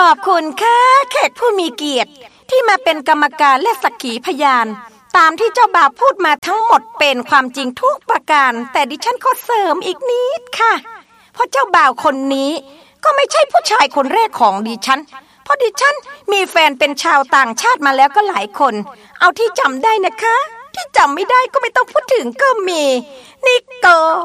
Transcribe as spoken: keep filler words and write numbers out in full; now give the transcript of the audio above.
อบคุณค่ะแขกผู้มีเกียรติที่มาเป็นกรรมการและสักขีพยานตามที่เจ้าบ่าวพูดมาทั้งหมดเป็นความจริงทุกประการแต่ดิฉันขอเสริมอีกนิดค่ะเพราะเจ้าบ่าวคนนี้ก็ไม่ใช่ผู้ชายคนแรกของดิฉันเพราะดิฉันมีแฟนเป็นชาวต่างชาติมาแล้วก็หลายคนเอาที่จำได้นะคะที่จำไม่ได้ก็ไม่ต้องพูดถึงก็มีนิโก